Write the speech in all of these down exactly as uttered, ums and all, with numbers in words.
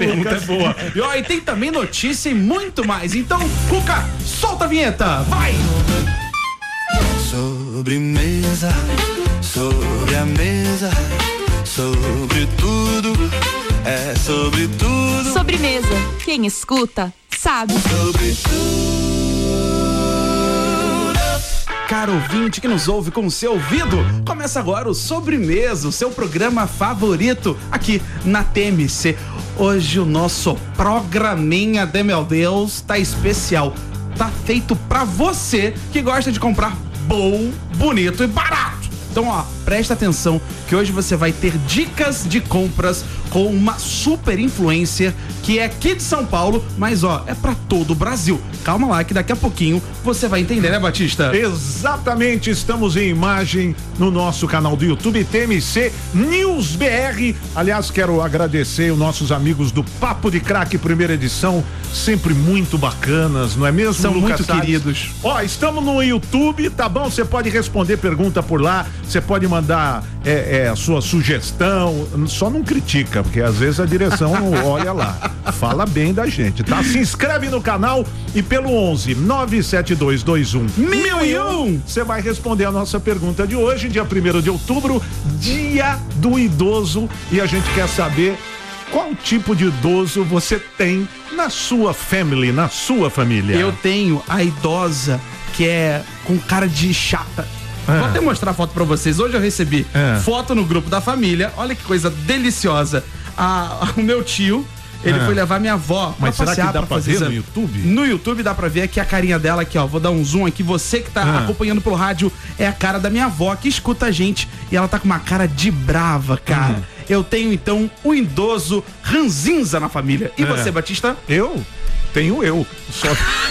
pergunta Lucas. é boa. E ó, e tem também notícia e muito mais. Então, Cuca, solta a vinheta, vai! Sobremesa, sobre a mesa, sobre tudo, é sobre tudo. Sobremesa. Quem escuta, sabe. Sobre tudo. Caro ouvinte que nos ouve com o seu ouvido, começa agora o Sobremesa, o seu programa favorito aqui na T M C. Hoje o nosso programinha de meu Deus tá especial. Tá feito pra você que gosta de comprar bom, bonito e barato. Então, ó, presta atenção que hoje você vai ter dicas de compras com uma super influencer que é aqui de São Paulo, mas ó, é pra todo o Brasil. Calma lá que daqui a pouquinho você vai entender, né, Batista? Exatamente, estamos em imagem no nosso canal do YouTube T M C News B R. Aliás, quero agradecer os nossos amigos do Papo de Craque, primeira edição, sempre muito bacanas, não é mesmo, São Lucas muito Salles? queridos. Ó, estamos no YouTube, tá bom? Você pode responder pergunta por lá, você pode mandar é, é, a sua sugestão, só não critica, porque às vezes a direção não olha lá. Fala bem da gente, tá? Se inscreve no canal e pelo onze nove sete dois dois um mil e um você vai responder a nossa pergunta de hoje, dia primeiro de outubro, dia do idoso, e a gente quer saber qual tipo de idoso você tem na sua family, na sua família. Eu tenho a idosa que é com cara de chata. É. Vou até mostrar a foto pra vocês. Hoje eu recebi É. foto no grupo da família. Olha que coisa deliciosa. A, o meu tio, ele É. foi levar minha avó pra Mas será passear, que dá pra pra fazer ver no exame. YouTube? No YouTube dá pra ver aqui a carinha dela aqui, ó. Vou dar um zoom aqui. Você que tá É. acompanhando pelo rádio é a cara da minha avó que escuta a gente e ela tá com uma cara de brava, cara. Hum. Eu tenho então um idoso ranzinza na família. E É. você, Batista? Eu? Tenho eu. Só...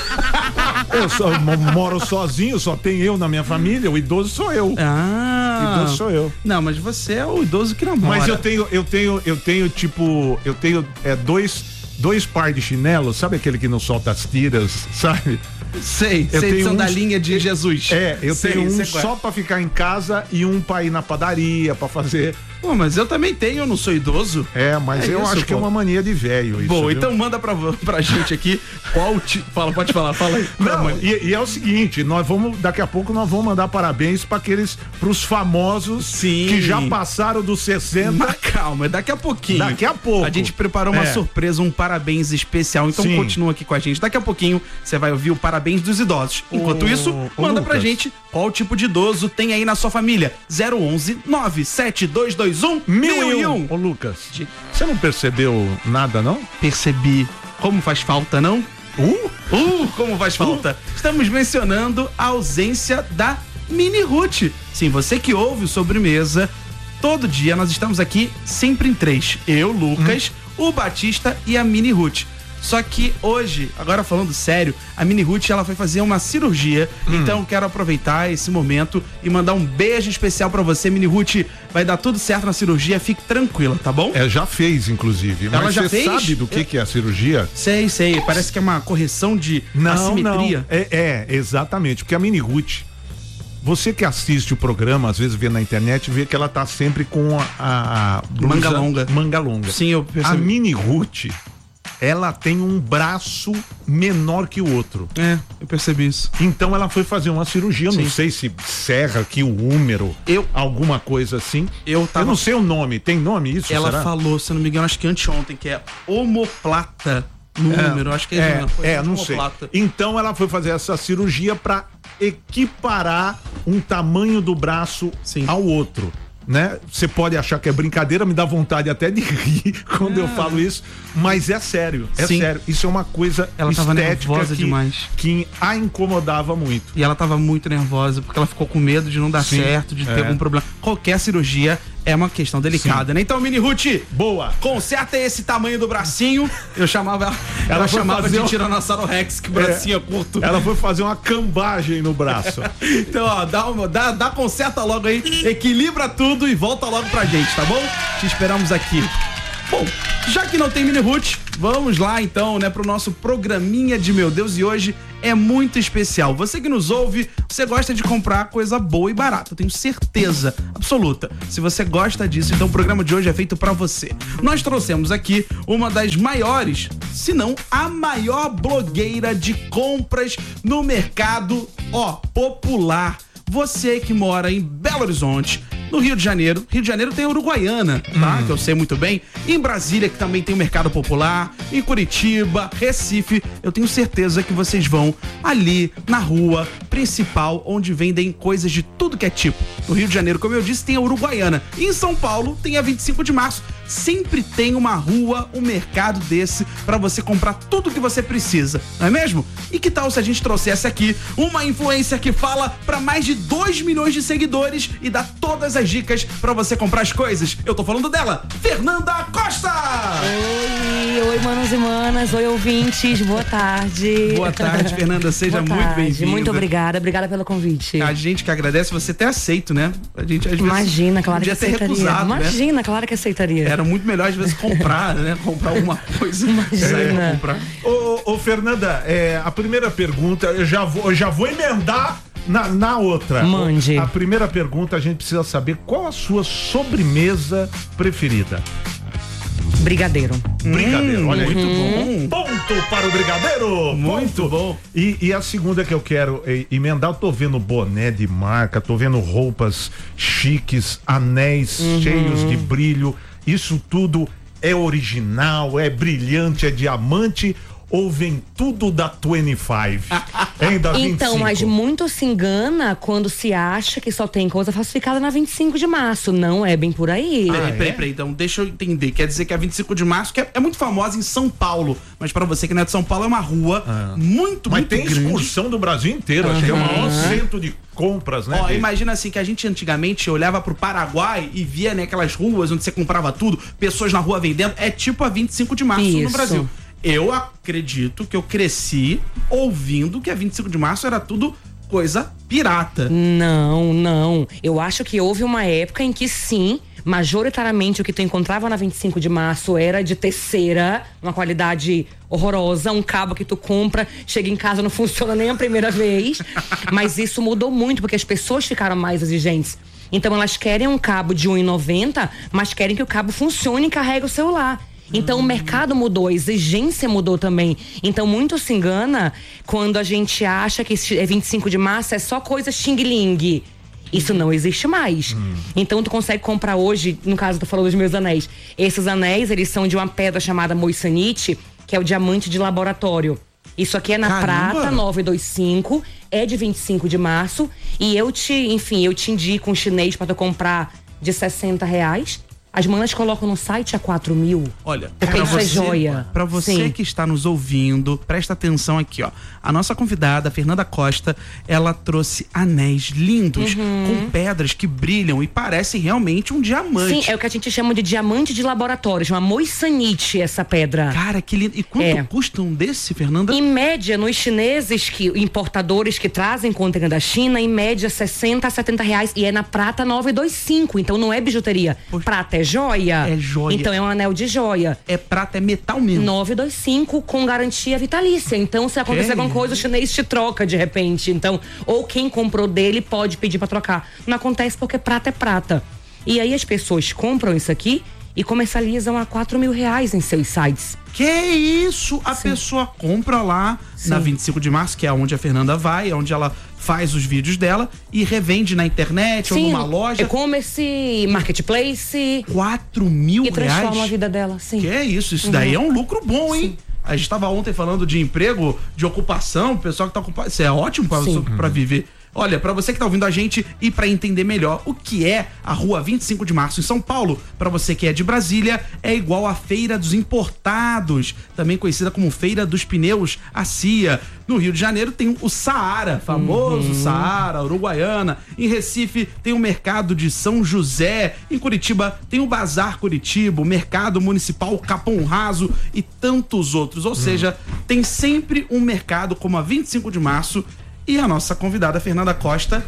eu só mo- moro sozinho, só tem eu na minha família, o idoso sou eu. Ah. Idoso sou eu. Não, mas você é o idoso que namora. Mas eu tenho, eu tenho, eu tenho tipo, eu tenho é, dois, dois par de chinelos, sabe aquele que não solta as tiras, sabe? Sei, Eu sei, tenho sandalinha de Jesus. É, eu Sei, tenho um sei qual é. só pra ficar em casa e um pra ir na padaria, pra fazer. Pô, mas eu também tenho, eu não sou idoso. É, mas É eu isso, acho que é pô. uma mania de velho isso. Bom, viu? então manda pra, pra gente aqui qual tipo. Fala, pode falar, fala aí. Não, mãe. e, e é o seguinte, nós vamos, daqui a pouco nós vamos mandar parabéns para aqueles, pros famosos Sim. que já passaram dos sessenta. Mas calma, daqui a pouquinho. Daqui a pouco. A gente preparou uma É. surpresa, um parabéns especial. Então Sim. continua aqui com a gente. Daqui a pouquinho você vai ouvir o parabéns dos idosos. Enquanto Ô, isso, ô, manda pra Lucas. gente qual tipo de idoso tem aí na sua família. zero onze nove sete dois dois um mil e um. Ô, Lucas, você não percebeu nada, não? Percebi. Como faz falta, não? Uh? Uh, como faz falta. Estamos mencionando a ausência da Mini Ruth. Sim, você que ouve o Sobremesa, todo dia nós estamos aqui sempre em três. Eu, Lucas, Hum. o Batista e a Mini Ruth. Só que hoje, agora falando sério, a Mini Ruth ela foi fazer uma cirurgia. Hum. Então quero aproveitar esse momento e mandar um beijo especial pra você, Mini Ruth. Vai dar tudo certo na cirurgia, fique tranquila, tá bom? É, já fez, inclusive. Ela Mas já você fez? sabe do que, Eu- que é a cirurgia? Sei, sei. Parece que é uma correção de Não, assimetria. não. É, é, exatamente. Porque a Mini Ruth, você que assiste o programa, às vezes vê na internet, vê que ela tá sempre com a, a, a blusa Manga longa. Manga longa. Sim, eu A percebi. Mini Ruth, ela tem um braço menor que o outro. É, eu percebi isso. Então ela foi fazer uma cirurgia, eu não Sim. sei se serra aqui o úmero, Eu- alguma coisa assim. Eu tava- Eu não sei o nome, tem nome isso? Ela será? falou, se eu não me engano, acho que anteontem, que é omoplata número, acho que é, É, uma coisa é, de não sei. omoplata. Então ela foi fazer essa cirurgia para equiparar um tamanho do braço Sim. ao outro. Né? Você pode achar que é brincadeira, me dá vontade até de rir quando eu falo isso, mas é sério, é Sim. sério. Isso é uma coisa Ela tava estética nervosa que, demais. que a incomodava muito. E ela tava muito nervosa, porque ela ficou com medo de não dar Sim, certo, de ter é. algum problema. Qualquer cirurgia é uma questão delicada, né? Então, Mini Ruth, Boa! conserta esse tamanho do bracinho. Eu chamava ela, Ela ela foi chamava fazer de um- Tiranossauro Rex, que o bracinho é, curto. Ela foi fazer uma cambagem no braço. Então, ó, dá, uma, dá, dá conserta logo aí, equilibra tudo e volta logo pra gente, tá bom? Te esperamos aqui. Bom, já que não tem Mini Ruth, vamos lá então, né, pro nosso programinha de meu Deus, e hoje é muito especial. Você que nos ouve, você gosta de comprar coisa boa e barata, eu tenho certeza absoluta. Se você gosta disso, então o programa de hoje é feito pra você. Nós trouxemos aqui uma das maiores, se não a maior blogueira de compras no mercado, ó, popular. Você que mora em Belo Horizonte, no Rio de Janeiro. Rio de Janeiro tem a Uruguaiana, tá? Hum. Que eu sei muito bem. Em Brasília, que também tem o mercado popular. Em Curitiba, Recife. Eu tenho certeza que vocês vão ali na rua principal, onde vendem coisas de tudo que é tipo. No Rio de Janeiro, como eu disse, tem a Uruguaiana. E em São Paulo, tem a vinte e cinco de março. Sempre tem uma rua, um mercado desse pra você comprar tudo que você precisa, não é mesmo? E que tal se a gente trouxesse aqui uma influencer que fala pra mais de dois milhões de seguidores e dá todas as dicas pra você comprar as coisas? Eu tô falando dela, Fernanda Costa! Oi, oi, manos e manas, oi, ouvintes, boa tarde. Boa tarde, Fernanda, seja boa muito tarde. bem-vinda. Muito obrigada, obrigada pelo convite. A gente que agradece você ter aceito, né? A gente às vezes Imagina, claro que aceitaria. Recusado, Imagina, né? claro que aceitaria. Era muito melhor às vezes comprar, né? Comprar alguma coisa. Imagina. É, comprar. Ô, ô Fernanda, é, a primeira pergunta, eu já vou, eu já vou emendar na, na outra. Mande. A primeira pergunta, a gente precisa saber qual a sua sobremesa preferida. Brigadeiro. Brigadeiro, Hum, olha aí. muito bom. Ponto para o brigadeiro! Muito Ponto. bom. E, e a segunda que eu quero é, emendar, eu tô vendo boné de marca, tô vendo roupas chiques, anéis cheios de brilho. Isso tudo é original, é brilhante, é diamante ou vem tudo da vinte e cinco? Hein, da vinte e cinco? Então, mas muito se engana quando se acha que só tem coisa falsificada na vinte e cinco de março. Não é bem por aí. Peraí, é? peraí, peraí, então deixa eu entender. Quer dizer que a vinte e cinco de março, que é, é muito famosa em São Paulo, mas pra você que não é de São Paulo, é uma rua Ah. muito, Mas muito tem grande. excursão do Brasil inteiro, acho que é o maior centro de compras, né? Ó, Bi? imagina assim que a gente antigamente olhava pro Paraguai e via, né, aquelas ruas onde você comprava tudo, pessoas na rua vendendo, é tipo a vinte e cinco de março no Isso. Brasil. Eu acredito que eu cresci ouvindo que a vinte e cinco de março era tudo coisa pirata. Não, não. Eu acho que houve uma época em que sim, majoritariamente o que tu encontrava na vinte e cinco de março era de terceira, uma qualidade horrorosa, um cabo que tu compra, chega em casa não funciona nem a primeira vez. Mas isso mudou muito porque as pessoas ficaram mais exigentes. Então elas querem um cabo de um real e noventa centavos, mas querem que o cabo funcione e carregue o celular. Então o mercado mudou, a exigência mudou também. Então muito se engana quando a gente acha que é vinte e cinco de março é só coisa xing-ling. Isso não existe mais. Hum. Então tu consegue comprar hoje, no caso tu falou dos meus anéis. Esses anéis, eles são de uma pedra chamada moissanite, que é o diamante de laboratório. Isso aqui é na Caramba. prata novecentos e vinte e cinco, é de vinte e cinco de março. E eu te, enfim, eu te indico um chinês pra tu comprar de sessenta reais. As manas colocam no site a quatro mil. Olha, porque pra isso é você, joia. Pra você Sim. que está nos ouvindo, presta atenção aqui, ó. A nossa convidada, Fernanda Costa, ela trouxe anéis lindos, com pedras que brilham e parecem realmente um diamante. Sim, é o que a gente chama de diamante de laboratório, chama moissanite essa pedra. Cara, que lindo. E quanto É. custa um desse, Fernanda? Em média, nos chineses, que importadores que trazem container da China, em média sessenta a setenta reais. E é na prata novecentos e vinte e cinco, então não é bijuteria. Poxa. Prata é joia. É joia. Então é um anel de joia. É prata, é metal mesmo. novecentos e vinte e cinco com garantia vitalícia. Então, se acontecer Que alguma coisa, o chinês te troca de repente. Então, ou quem comprou dele pode pedir pra trocar. Não acontece porque prata é prata. E aí as pessoas compram isso aqui e comercializam a quatro mil reais em seus sites. Que isso? A Sim. pessoa compra lá na Sim. vinte e cinco de março, que é onde a Fernanda vai, é onde ela faz os vídeos dela e revende na internet ou numa loja. E-commerce, marketplace. quatro mil E transforma reais. a vida dela, sim. Que é isso? Isso daí é um lucro bom, hein? A gente estava ontem falando de emprego, de ocupação, o pessoal que tá ocupado. Isso é ótimo para Sim. para viver. Olha, para você que tá ouvindo a gente e para entender melhor o que é a Rua vinte e cinco de março em São Paulo, para você que é de Brasília, é igual a Feira dos Importados, também conhecida como Feira dos Pneus, a CIA. No Rio de Janeiro tem o Saara, famoso Uhum. Saara, Uruguaiana. Em Recife tem o Mercado de São José. Em Curitiba tem o Bazar Curitiba, o Mercado Municipal Capão Raso e tantos outros. Ou seja, tem sempre um mercado como a vinte e cinco de março. E a nossa convidada, Fernanda Costa,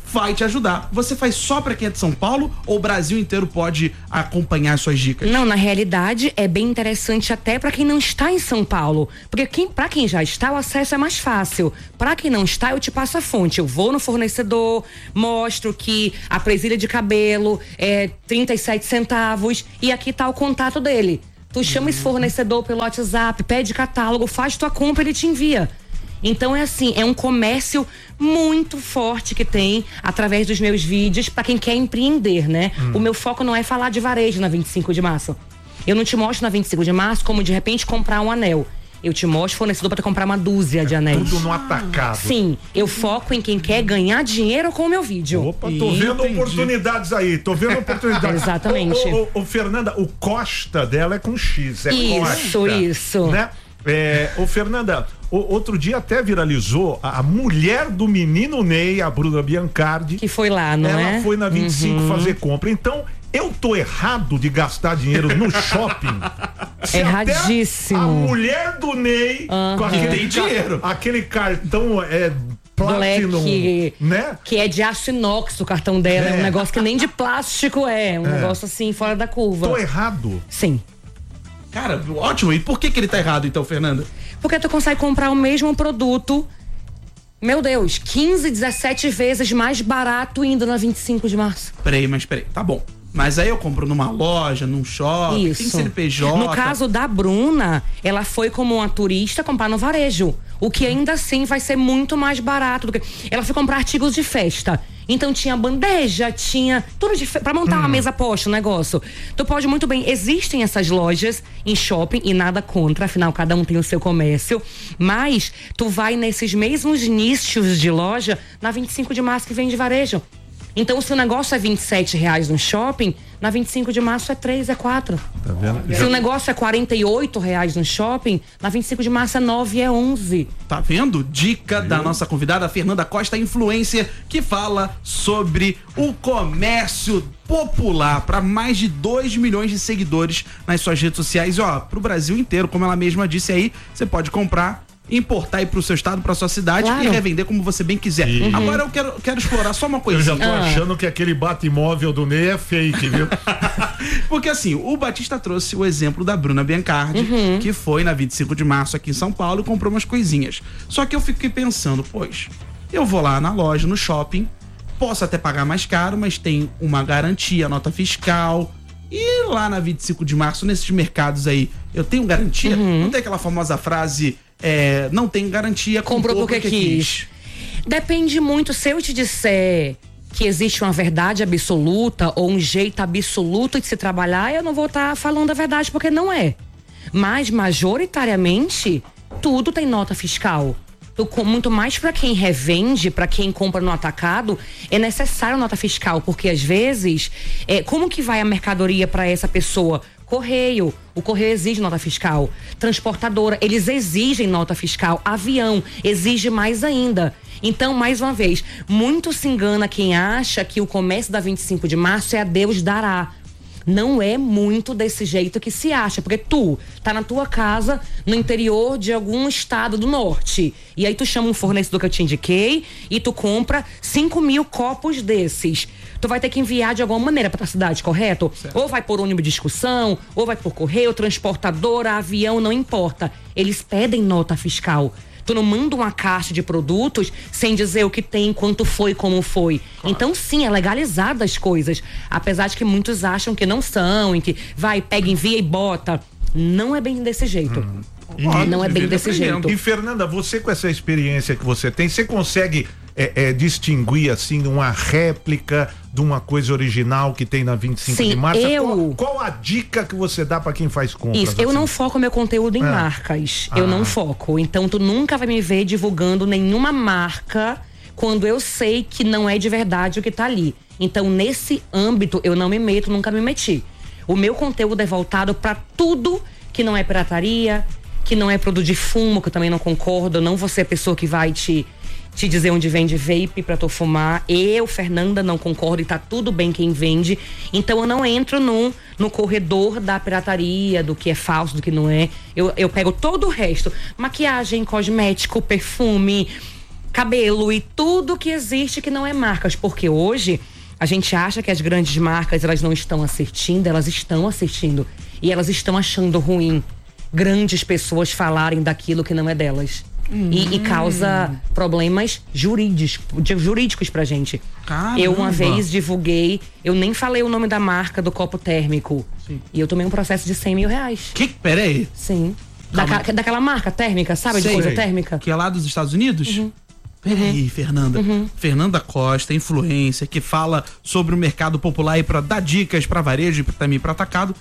vai te ajudar. Você faz só pra quem é de São Paulo ou o Brasil inteiro pode acompanhar as suas dicas? Não, na realidade é bem interessante até pra quem não está em São Paulo, porque quem, pra quem já está, o acesso é mais fácil. Pra quem não está, eu te passo a fonte. Eu vou no fornecedor, mostro que a presilha de cabelo é trinta e sete centavos e aqui tá o contato dele. Tu chama esse fornecedor pelo WhatsApp, pede catálogo, faz tua compra, ele te envia. Então é assim, é um comércio muito forte que tem através dos meus vídeos para quem quer empreender, né? Hum. O meu foco não é falar de varejo na vinte e cinco de março. Eu não te mostro na vinte e cinco de março como de repente comprar um anel. Eu te mostro fornecedor para comprar uma dúzia de anéis. Tudo no atacado. Sim, eu foco em quem quer ganhar dinheiro com o meu vídeo. Opa, tô vendo Entendi. oportunidades aí, tô vendo oportunidades. Exatamente. Ô, ô, ô, Fernanda, o Costa dela é com X, é Isso, Costa, isso. Né? É, ô Fernanda, o, outro dia até viralizou a, a mulher do menino Ney, a Bruna Biancardi. Que foi lá, não ela é? Ela foi na vinte e cinco uhum. fazer compra. Então, eu tô errado de gastar dinheiro no shopping? Erradíssimo. A mulher do Ney, uhum. com aquele, tem dinheiro. aquele cartão é, Platinum, Black, né? Que é de aço inox o cartão dela. É, é um negócio que nem de plástico é. Um é. negócio assim, fora da curva. Tô errado? Sim. Cara, ótimo. E por que que ele tá errado então, Fernanda? Porque tu consegue comprar o mesmo produto, meu Deus, quinze, dezessete vezes mais barato indo na vinte e cinco de março. Peraí, mas peraí, tá bom. Mas aí eu compro numa loja, num shopping, Isso. tem C N P J. No caso da Bruna, ela foi como uma turista comprar no varejo. O que ainda assim vai ser muito mais barato do que... Ela foi comprar artigos de festa. Então tinha bandeja, tinha tudo de fe... pra montar hum. uma mesa posta, um negócio. Tu pode muito bem, existem essas lojas em shopping e nada contra, afinal cada um tem o seu comércio, mas tu vai nesses mesmos nichos de loja na vinte e cinco de março que vende varejo. Então, se o negócio é vinte e sete reais no shopping, na vinte e cinco de março é três, é quatro. Tá vendo? Se o negócio é quarenta e oito reais no shopping, na vinte e cinco de março é nove, é onze. Tá vendo? Dica da nossa convidada, Fernanda Costa, influencer, que fala sobre o comércio popular para mais de dois milhões de seguidores nas suas redes sociais. E ó, pro Brasil inteiro, como ela mesma disse aí, você pode comprar, importar aí pro seu estado, pra sua cidade, claro, e revender como você bem quiser. Uhum. Agora eu quero, quero explorar só uma coisinha. Eu já tô ah. achando que aquele bate-móvel do Ney é fake, viu? Porque assim, o Batista trouxe o exemplo da Bruna Biancardi, uhum. que foi na vinte e cinco de março aqui em São Paulo e comprou umas coisinhas. Só que eu fiquei pensando, pois, eu vou lá na loja, no shopping, posso até pagar mais caro, mas tem uma garantia, nota fiscal. E lá na vinte e cinco de março, nesses mercados aí, eu tenho garantia? Uhum. Não tem aquela famosa frase... É, não tem garantia, comprou, comprou porque, porque quis. quis. Depende muito, se eu te disser que existe uma verdade absoluta ou um jeito absoluto de se trabalhar, eu não vou estar tá falando a verdade porque não é. Mas majoritariamente tudo tem nota fiscal. Muito mais para quem revende, para quem compra no atacado, é necessário nota fiscal, porque às vezes, é, como que vai a mercadoria para essa pessoa? Correio, o correio exige nota fiscal. Transportadora, eles exigem nota fiscal. Avião, exige mais ainda. Então, mais uma vez, muito se engana quem acha que o comércio da vinte e cinco de março é a Deus dará. Não é muito desse jeito que se acha, porque tu tá na tua casa, no interior de algum estado do norte, e aí tu chama um fornecedor que eu te indiquei e tu compra cinco mil copos desses. Tu vai ter que enviar de alguma maneira pra tua cidade, correto? Certo. Ou vai por ônibus de discussão, ou vai por correio, transportadora, avião, não importa. Eles pedem nota fiscal. Tu não manda uma caixa de produtos sem dizer o que tem, quanto foi, como foi. Claro. Então, sim, é legalizada as coisas. Apesar de que muitos acham que não são, em que vai, pega, envia e bota. Não é bem desse jeito. Hum. E, não é bem desse jeito. E, Fernanda, você com essa experiência que você tem, você consegue é, é, distinguir, assim, uma réplica de uma coisa original que tem na vinte e cinco Sim, de março? Eu... Qual, qual a dica que você dá pra quem faz compras? Isso, eu assim? não foco meu conteúdo em é. marcas. Ah. Eu não foco. Então, tu nunca vai me ver divulgando nenhuma marca quando eu sei que não é de verdade o que tá ali. Então, nesse âmbito, eu não me meto, nunca me meti. O meu conteúdo é voltado pra tudo que não é pirataria, que não é produto de fumo, que eu também não concordo. Eu não vou ser a pessoa que vai te, te dizer onde vende vape pra tu fumar. Eu, Fernanda, não concordo e tá tudo bem quem vende. Então eu não entro no, no corredor da pirataria, do que é falso, do que não é. Eu, eu pego todo o resto. Maquiagem, cosmético, perfume, cabelo e tudo que existe que não é marcas, porque hoje a gente acha que as grandes marcas elas não estão assistindo, elas estão assistindo e elas estão achando ruim grandes pessoas falarem daquilo que não é delas. Hum. E, e causa problemas jurídicos, jurídicos pra gente. Caramba. Eu uma vez divulguei, eu nem falei o nome da marca do copo térmico. Sim. E eu tomei um processo de cem mil reais. Que? Peraí. Sim. Daca, daquela marca térmica, sabe? Sei. De coisa térmica. Que é lá dos Estados Unidos? Uhum. Peraí, Fernanda. Uhum. Fernanda Costa, influência, que fala sobre o mercado popular e pra dar dicas pra varejo e também pra atacado.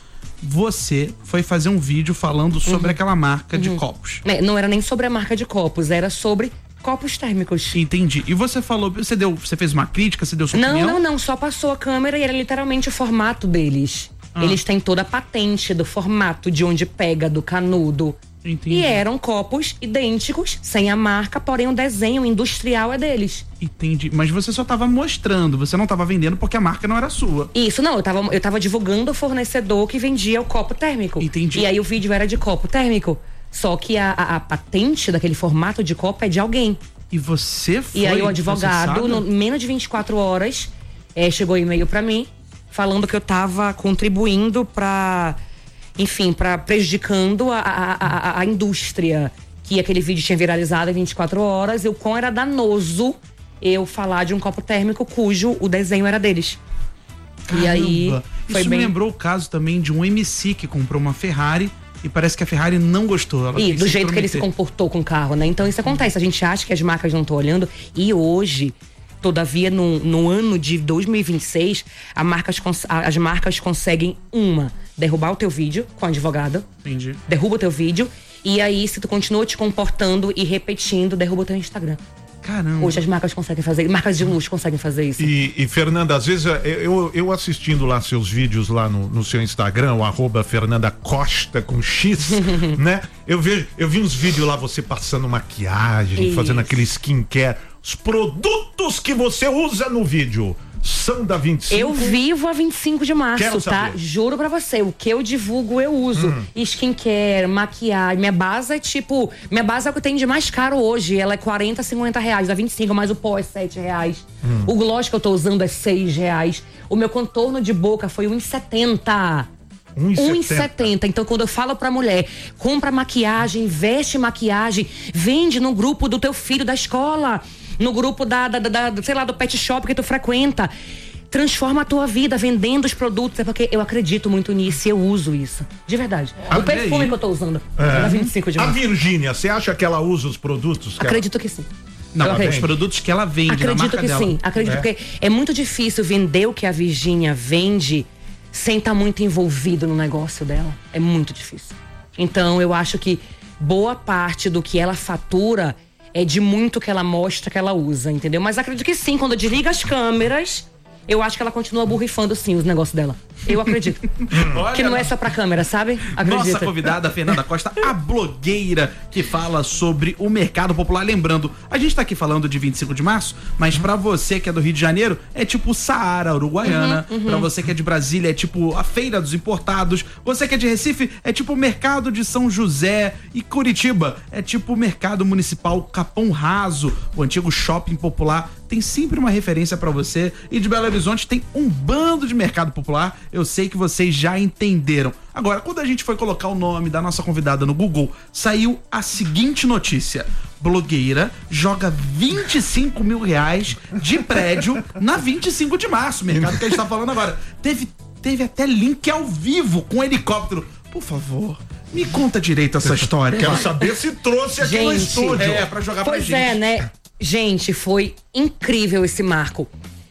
Você foi fazer um vídeo falando sobre uhum. aquela marca uhum. de copos. É, não era nem sobre a marca de copos, era sobre copos térmicos. Entendi. E você falou, você deu, você fez uma crítica, você deu sua não, opinião? Não, não, não, só passou a câmera e era literalmente o formato deles. Ah. Eles têm toda a patente do formato, de onde pega, do canudo. Entendi. E eram copos idênticos, sem a marca, porém o desenho industrial é deles. Entendi. Mas você só tava mostrando, você não tava vendendo porque a marca não era sua. Isso, não, eu tava, eu tava divulgando o fornecedor que vendia o copo térmico. Entendi. E aí o vídeo era de copo térmico. Só que a, a, a patente daquele formato de copo é de alguém. E você foi E aí o advogado, processado? no menos de vinte e quatro horas, é, chegou e-mail pra mim, falando que eu tava contribuindo pra... Enfim, para prejudicando a, a, a, a indústria, que aquele vídeo tinha viralizado em vinte e quatro horas, e o quão era danoso eu falar de um copo térmico cujo o desenho era deles. Caramba. E aí foi Isso bem... me lembrou o caso também de um M C que comprou uma Ferrari e parece que a Ferrari não gostou. Ela E quis do se jeito que ele se intrometer. comportou com o carro, né? Então isso acontece, a gente acha que as marcas não estão olhando, e hoje... Todavia, no, no ano de dois mil e vinte e seis, a marcas, as marcas conseguem, uma, derrubar o teu vídeo com o advogado. Entendi. Derruba o teu vídeo. E aí, se tu continua te comportando e repetindo, derruba o teu Instagram. Caramba. Hoje as marcas conseguem fazer, marcas de luxo conseguem fazer isso. E, e Fernanda, às vezes eu, eu assistindo lá seus vídeos lá no, no seu Instagram, o arroba Fernanda Costa com X, né? Eu vejo, eu vi uns vídeos lá você passando maquiagem, Isso. fazendo aquele skincare. Os produtos que você usa no vídeo são da vinte e cinco? Eu vivo a vinte e cinco de março, Quero tá? saber. Juro pra você, o que eu divulgo eu uso. Hum. Skincare, maquiagem, minha base é tipo, minha base é o que tem de mais caro hoje, ela é quarenta, cinquenta reais, da vinte e cinco, mas o pó é sete reais. Hum. O gloss que eu tô usando é seis reais. O meu contorno de boca foi um e setenta. um e um e setenta. setenta. Então, quando eu falo pra mulher, compra maquiagem, veste maquiagem, vende no grupo do teu filho da escola, no grupo da, da, da, da sei lá, do pet shop que tu frequenta. Transforma a tua vida vendendo os produtos. É porque eu acredito muito nisso e eu uso isso. De verdade. Ah, o perfume aí. que eu tô usando É. é da vinte e cinco de A março. Virgínia, você acha que ela usa os produtos? Que Acredito que sim. Não, Eu os acredito. produtos que ela vende, na Acredito marca que dela. sim. Acredito É. porque é muito difícil vender o que a Virgínia vende sem estar muito envolvido no negócio dela. É muito difícil. Então, eu acho que boa parte do que ela fatura é de muito que ela mostra que ela usa, entendeu? Mas acredito que sim, quando desliga as câmeras, eu acho que ela continua borrifando sim os negócios dela. Eu acredito. Olha, Que não é só pra câmera, sabe? Acredita. Nossa convidada, Fernanda Costa, a blogueira que fala sobre o mercado popular. Lembrando, a gente tá aqui falando de vinte e cinco de março, mas pra você que é do Rio de Janeiro, é tipo Saara, Uruguaiana. Uhum, uhum. Pra você que é de Brasília, é tipo a Feira dos Importados. Você que é de Recife, é tipo o Mercado de São José. E Curitiba, é tipo o Mercado Municipal Capão Raso, o antigo shopping popular. Tem sempre uma referência pra você. E de Belo Horizonte tem um bando de mercado popular. Eu sei que vocês já entenderam. Agora, quando a gente foi colocar o nome da nossa convidada no Google, saiu a seguinte notícia: blogueira joga vinte e cinco mil reais de prédio na vinte e cinco de março, mercado que a gente tá falando agora. Teve, teve até link ao vivo com um helicóptero. Por favor, me conta direito essa história. Quero saber se trouxe aqui no Gente, estúdio. É, pra jogar pra Pois gente. é, né? Gente, foi incrível esse marco.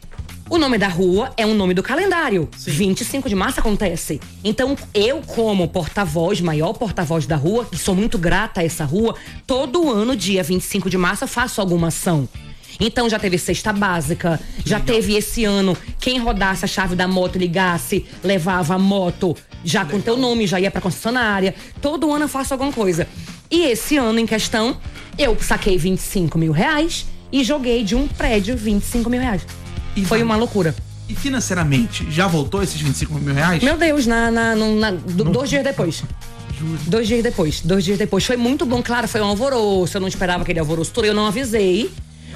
O nome da rua é um nome do calendário. vinte e cinco de março acontece. Então, eu, como porta-voz, maior porta-voz da rua, que sou muito grata a essa rua, todo ano, dia vinte e cinco de março, eu faço alguma ação. Então, já teve cesta básica, já teve esse ano, quem rodasse a chave da moto, ligasse, levava a moto, já com teu nome, já ia pra concessionária. Todo ano eu faço alguma coisa. E esse ano em questão, eu saquei vinte e cinco mil reais e joguei de um prédio vinte e cinco mil reais. E Foi vai- uma loucura. E financeiramente, já voltou esses vinte e cinco mil reais? Meu Deus, na, na, no- na- do- dois dias depois. Dois dias depois, dois dias depois. Foi muito bom, claro, foi um alvoroço. Eu não esperava aquele alvoroço todo, eu não avisei.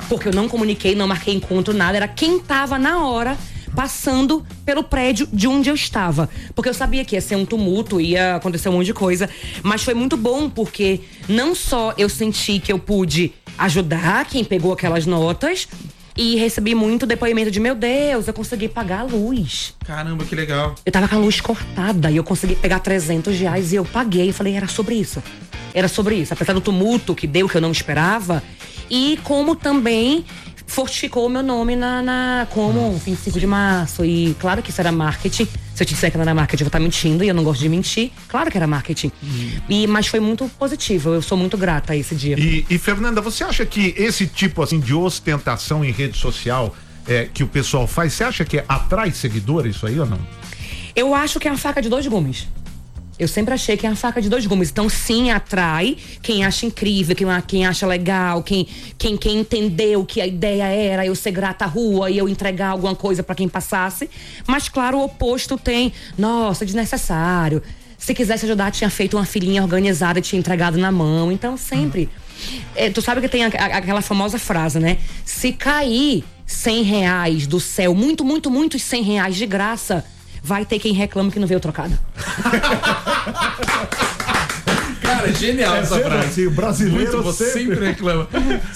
porque eu não comuniquei, não marquei encontro, nada. Era quem tava na hora passando pelo prédio de onde eu estava. Porque eu sabia que ia ser um tumulto, ia acontecer um monte de coisa. Mas foi muito bom, porque não só eu senti que eu pude ajudar quem pegou aquelas notas, e recebi muito depoimento de, meu Deus, eu consegui pagar a luz. Caramba, que legal. Eu tava com a luz cortada e eu consegui pegar trezentos reais e eu paguei. Eu falei, era sobre isso. Era sobre isso. Apesar do tumulto que deu, que eu não esperava. E como também fortificou o meu nome na, na, como vinte e cinco de março. E claro que isso era marketing. Se eu te disser que não era marketing, eu vou estar mentindo, e eu não gosto de mentir. Claro que era marketing. Hum. E, mas foi muito positivo. Eu sou muito grata a esse dia. E, e Fernanda, você acha que esse tipo assim de ostentação em rede social é, que o pessoal faz, você acha que atrai seguidores isso aí ou não? Eu acho que é uma faca de dois gumes. Eu sempre achei que é uma faca de dois gumes. Então, sim, atrai quem acha incrível, quem, quem acha legal, quem, quem, quem entendeu que a ideia era eu ser grata à rua e eu entregar alguma coisa pra quem passasse. Mas, claro, o oposto tem, nossa, desnecessário. Se quisesse ajudar, tinha feito uma filhinha organizada e tinha entregado na mão. Então, sempre. Hum. É, tu sabe que tem a, a, aquela famosa frase, né? Se cair cem reais do céu, muito, muito, muitos cem reais de graça, vai ter quem reclama que não veio trocado. Cara, genial é essa frase. Assim, o brasileiro Muito, sempre... sempre reclama.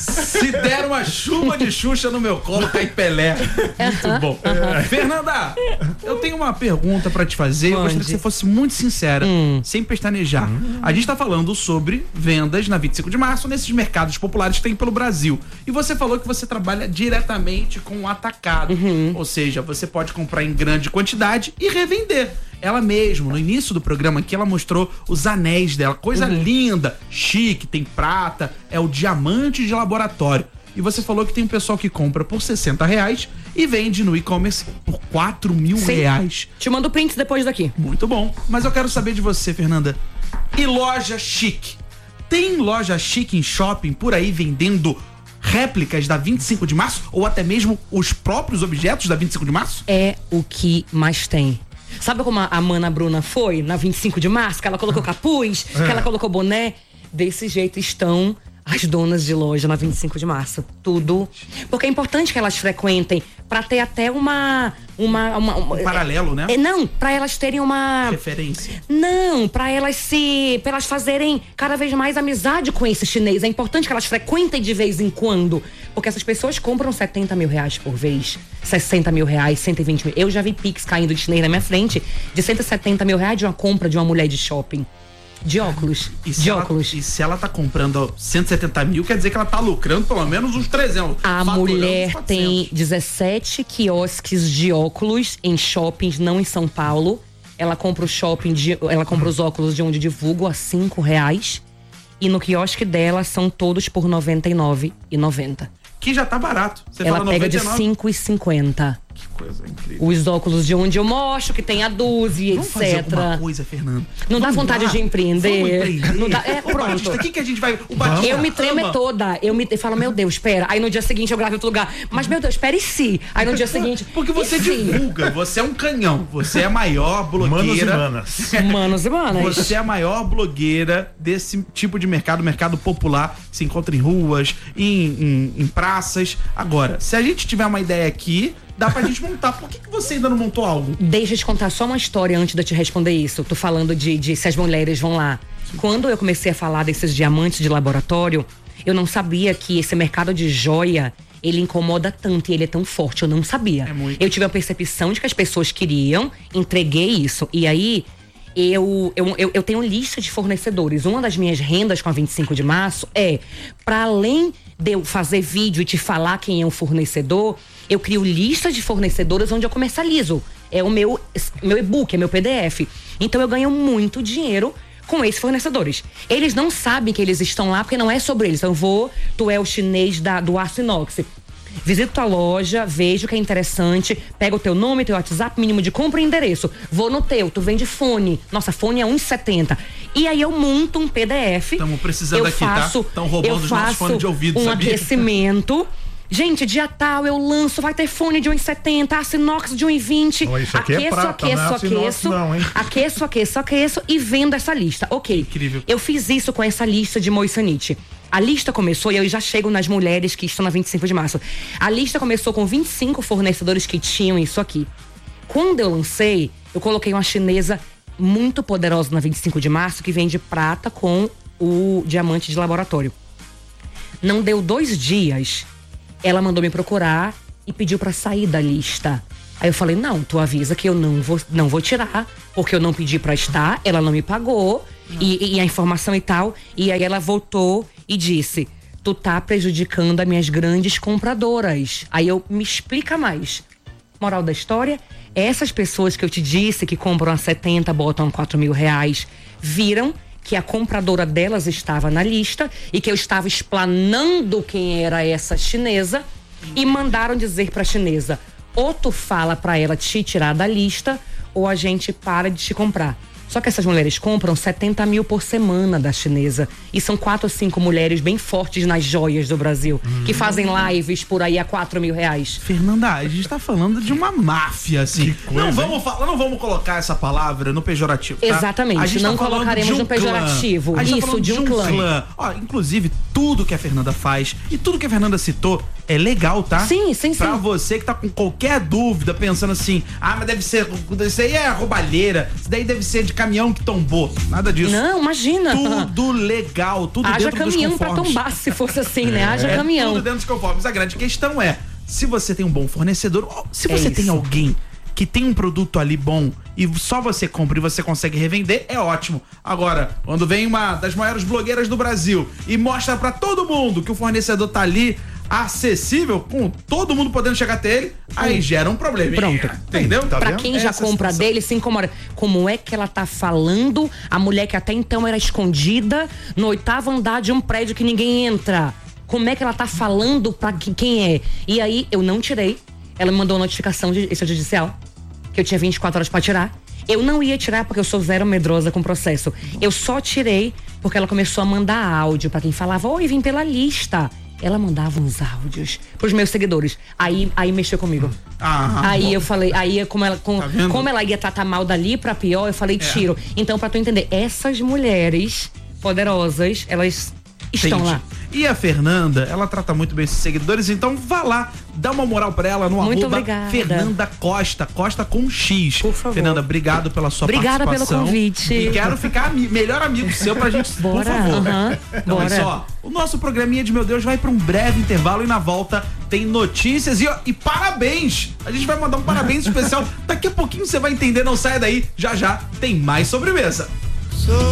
Se der uma chuva de Xuxa no meu colo, cai Pelé. Muito uh-huh, bom. Uh-huh. Fernanda, eu tenho uma pergunta pra te fazer. Onde? Eu gostaria que você fosse muito sincera, hum. sem pestanejar. Hum. A gente tá falando sobre vendas na vinte e cinco de março, nesses mercados populares que tem pelo Brasil. E você falou que você trabalha diretamente com o atacado. Uhum. Ou seja, você pode comprar em grande quantidade e revender. Ela mesma, no início do programa aqui, ela mostrou os anéis dela. Coisa uhum. linda, chique, tem prata, é o diamante de laboratório. E você falou que tem um pessoal que compra por sessenta reais e vende no e-commerce por quatro mil reais. Te mando prints depois daqui. Muito bom. Mas eu quero saber de você, Fernanda. E loja chique? Tem loja chique em shopping por aí vendendo réplicas da vinte e cinco de março? Ou até mesmo os próprios objetos da vinte e cinco de março? É o que mais tem. Sabe como a Mana Bruna foi na vinte e cinco de março? Que ela colocou capuz, é. que ela colocou boné? Desse jeito estão as donas de loja na vinte e cinco de março. Tudo. Porque é importante que elas frequentem pra ter até uma... uma, uma, uma um paralelo, né? É, não, pra elas terem uma... referência. Não, pra elas se... pra elas fazerem cada vez mais amizade com esse chinês. É importante que elas frequentem de vez em quando. Porque essas pessoas compram setenta mil reais por vez. sessenta mil reais, cento e vinte mil. Eu já vi Pix caindo de chinês na minha frente de cento e setenta mil reais de uma compra de uma mulher de shopping. De óculos. E de ela, óculos. E se ela tá comprando cento e setenta mil, quer dizer que ela tá lucrando pelo menos uns trezentos. A mulher tem dezessete quiosques de óculos em shoppings, não em São Paulo. Ela compra o shopping, de, ela compra os óculos de onde divulgo a cinco reais. E no quiosque dela são todos por noventa e nove reais e noventa centavos. Que já tá barato. Você ela fala pega noventa e nove? De cinco reais e cinquenta centavos. Que coisa incrível. Os óculos de onde eu mostro, que tem a dúzia, Vamos etcétera. Fazer alguma coisa, Fernando. Não Vamos dá vontade lá. de empreender. Vamos empreender. Não dá, é, pronto. O que, que a gente vai... O Batista eu me tremo ama. toda. Eu me eu falo, meu Deus, espera. Aí no dia seguinte eu gravo em outro lugar. Mas, meu Deus, espera e se? Aí no dia seguinte... Porque você divulga. Você é um canhão. Você é a maior blogueira... Manos e manas. Manos e manas. Você é a maior blogueira desse tipo de mercado, mercado popular, que se encontra em ruas, em, em, em praças. Agora, se a gente tiver uma ideia aqui, dá pra gente montar. Por que, que você ainda não montou algo? Deixa eu te contar só uma história antes de eu te responder isso. Tô falando de, de se as mulheres vão lá. Sim. Quando eu comecei a falar desses diamantes de laboratório, eu não sabia que esse mercado de joia, ele incomoda tanto e ele é tão forte. Eu não sabia. É muito. Eu tive a percepção de que as pessoas queriam, entreguei isso. E aí, eu, eu, eu, eu tenho lista de fornecedores. Uma das minhas rendas com a vinte e cinco de março é, para além de eu fazer vídeo e te falar quem é o fornecedor, eu crio lista de fornecedores onde eu comercializo. É o meu, meu e-book, é meu P D F. Então eu ganho muito dinheiro com esses fornecedores. Eles não sabem que eles estão lá porque não é sobre eles. Então eu vou, tu é o chinês da, do aço inox. Visito tua loja, vejo que é interessante, pega o teu nome, teu WhatsApp, mínimo de compra e endereço. Vou no teu, tu vende fone. Nossa, fone é um real e setenta centavos. E aí eu monto um P D F. Estamos precisando eu aqui, faço, tá? Estão roubando eu os nossos faço fones de ouvido, um sabia? aquecimento Gente, dia tal eu lanço, vai ter fone de um e setenta, aço inox de um e vinte. Oh, isso aqui é aqueço, prata, aqueço, não é aço inox aqueço, não, hein? aqueço, aqueço, aqueço e vendo essa lista. Ok. Incrível. Eu fiz isso com essa lista de Moissanite. A lista começou, e eu já chego nas mulheres que estão na vinte e cinco de março. A lista começou com vinte e cinco fornecedores que tinham isso aqui. Quando eu lancei, eu coloquei uma chinesa muito poderosa na vinte e cinco de março que vende prata com o diamante de laboratório. Não deu dois dias, ela mandou me procurar e pediu pra sair da lista. Aí eu falei, não, tu avisa que eu não vou, não vou tirar, porque eu não pedi pra estar, ela não me pagou, e, e a informação e tal. E aí ela voltou e disse, tu tá prejudicando as minhas grandes compradoras. Aí eu, me explica mais. Moral da história, essas pessoas que eu te disse que compram a setenta, botam quatro mil reais, viram que a compradora delas estava na lista e que eu estava explanando quem era essa chinesa e mandaram dizer pra chinesa, ou tu fala pra ela te tirar da lista ou a gente para de te comprar. Só que essas mulheres compram setenta mil por semana da chinesa. E são quatro ou cinco mulheres bem fortes nas joias do Brasil, hum. que fazem lives por aí a quatro mil reais. Fernanda, a gente tá falando de uma máfia, assim. Coisa, não vamos falar, não vamos colocar essa palavra no pejorativo. Tá? Exatamente, a gente não tá colocaremos um no pejorativo. Clã. A gente Isso, tá falando de um, de um clã. clã. Ó, inclusive, tudo que a Fernanda faz e tudo que a Fernanda citou é legal, tá? Sim, sim, sim. Pra você que tá com qualquer dúvida, pensando assim, ah, mas deve ser, isso aí é roubalheira, isso daí deve ser de caminhão que tombou. Nada disso. Não, imagina. Tudo legal, tudo Haja dentro dos caminhão pra conformes. tombar, se fosse assim, né? Haja É caminhão. tudo dentro dos conformes. A grande questão é, se você tem um bom fornecedor, se você É tem isso. alguém que tem um produto ali bom e só você compra e você consegue revender, é ótimo. Agora, quando vem uma das maiores blogueiras do Brasil e mostra pra todo mundo que o fornecedor tá ali acessível, com todo mundo podendo chegar até ele, aí gera um problema. Pronto. Entendeu? Tá Pra vendo? quem já Essa compra situação. dele, se incomoda. Como é que ela tá falando, a mulher que até então era escondida, no oitavo andar de um prédio que ninguém entra? Como é que ela tá falando pra que, quem é? E aí, eu não tirei. Ela me mandou uma notificação de extrajudicial, que eu tinha vinte e quatro horas pra tirar. Eu não ia tirar porque eu sou zero medrosa com o processo. Eu só tirei porque ela começou a mandar áudio pra quem falava, oi, vim pela lista. Ela mandava uns áudios pros meus seguidores. Aí, aí mexeu comigo. Ah, aí bom. eu falei, aí como ela, com, Tá vendo? como ela ia tratar mal dali pra pior, eu falei, tiro. Então, pra tu entender, essas mulheres poderosas, elas estão Entendi. lá. E a Fernanda, ela trata muito bem esses seguidores, então vá lá, dá uma moral pra ela no Muito arroba obrigada. Fernanda Costa, Costa com X. Por favor. Fernanda, obrigado pela sua Obrigada pelo participação. convite. E quero ficar ami- melhor amigo seu pra gente, Bora, por favor. aham, Não, bora. mas só, o nosso programinha de Meu Deus vai pra um breve intervalo e na volta tem notícias e, ó, e parabéns! A gente vai mandar um parabéns especial. Daqui a pouquinho você vai entender, não saia daí. Já já tem mais sobremesa.